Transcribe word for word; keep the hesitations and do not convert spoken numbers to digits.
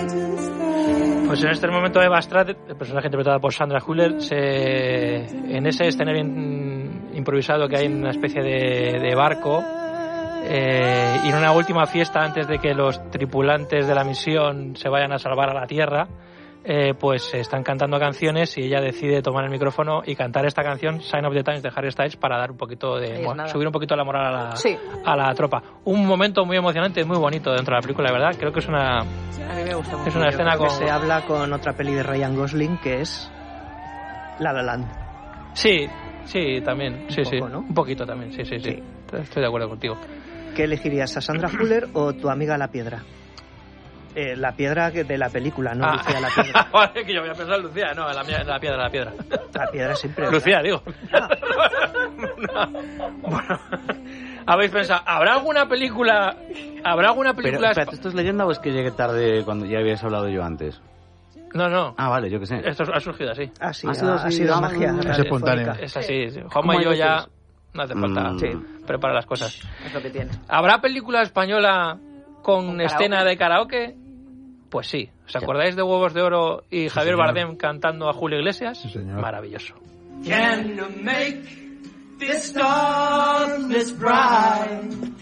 Pues en este momento Eva Stratt, el personaje interpretado por Sandra Hüller, se, en ese escenario in, improvisado que hay en una especie de, de barco, eh, y en una última fiesta antes de que los tripulantes de la misión se vayan a salvar a la Tierra, eh, pues están cantando canciones y ella decide tomar el micrófono y cantar esta canción, Sign of the Times, de Harry Styles, para dar un poquito de bueno, subir un poquito la moral a la, sí. a la tropa. Un momento muy emocionante, muy bonito dentro de la película, la verdad. Creo que es una a mí me gusta es una escena con... se habla con otra peli de Ryan Gosling que es La La Land. Sí, sí, también, sí, un sí, poco, ¿no? un poquito también, sí, sí, sí, sí. Estoy de acuerdo contigo. ¿Qué elegirías, a Sandra Hüller o tu amiga La Piedra? Eh, la piedra de la película, no ah. Lucía la Piedra. Vale, que yo voy a pensar Lucía, no, la, la piedra, la piedra. La Piedra siempre. ¿verdad? Lucía, digo. Ah. no. Bueno, habéis pensado, ¿habrá alguna película? ¿Habrá alguna película? Pero, espérate, ¿esto es leyenda o es que llegué tarde cuando ya habías hablado yo antes? No, no. Ah, vale, yo qué sé. Esto ha surgido así. Ah, sí, ha ha sido, sido, ha sido ah, magia. Es espontáneo. Es así. Sí. Juanma y yo ya no hace falta Mm. sí, preparar las cosas. Es lo que tiene. ¿Habrá película española con, ¿Con escena karaoke? de karaoke? Pues sí. ¿Os acordáis de Huevos de Oro y Sí, Javier señor. Bardem cantando a Julio Iglesias? Sí, señor. Maravilloso. Can you make this darkness bright?